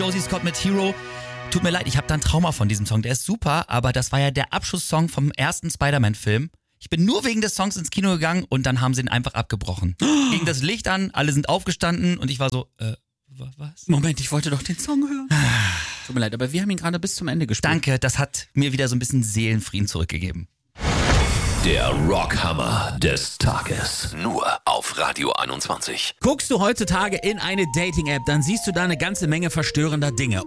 Josie Scott mit Hero. Tut mir leid, ich habe da ein Trauma von diesem Song. Der ist super, aber das war ja der Abschlusssong vom ersten Spider-Man-Film. Ich bin nur wegen des Songs ins Kino gegangen und dann haben sie ihn einfach abgebrochen. Ging das Licht an, alle sind aufgestanden und ich war so, was? Moment, ich wollte doch den Song hören. Tut mir leid, aber wir haben ihn gerade bis zum Ende gespielt. Danke, das hat mir wieder so ein bisschen Seelenfrieden zurückgegeben. Der Rockhammer des Tages. Nur auf Radio 21. Guckst du heutzutage in eine Dating-App, dann siehst du da eine ganze Menge verstörender Dinge.